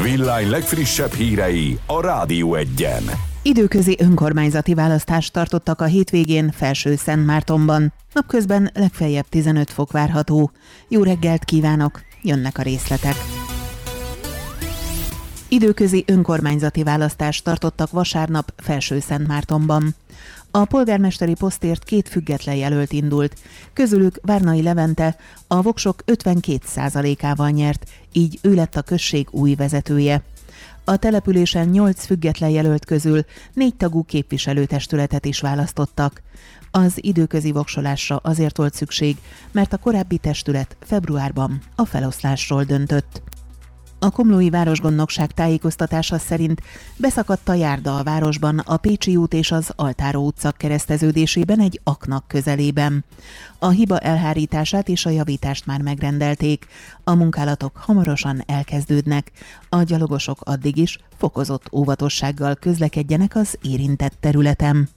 Villány legfrissebb hírei a Rádió Egyen. Időközi önkormányzati választást tartottak a hétvégén Felsőszentmártonban. Napközben legfeljebb 15 fok várható. Jó reggelt kívánok, jönnek a részletek. Időközi önkormányzati választást tartottak vasárnap Felsőszentmártonban. A polgármesteri posztért 2 független jelölt indult, közülük Várnai Levente a voksok 52%-ával nyert, így ő lett a község új vezetője. A településen 8 független jelölt közül 4 tagú képviselőtestületet is választottak. Az időközi voksolásra azért volt szükség, mert a korábbi testület februárban a feloszlásról döntött. A Komlói Városgondnokság tájékoztatása szerint beszakadt a járda a városban a Pécsi út és az Altáró utca kereszteződésében egy aknak közelében. A hiba elhárítását és a javítást már megrendelték. A munkálatok hamarosan elkezdődnek. A gyalogosok addig is fokozott óvatossággal közlekedjenek az érintett területen.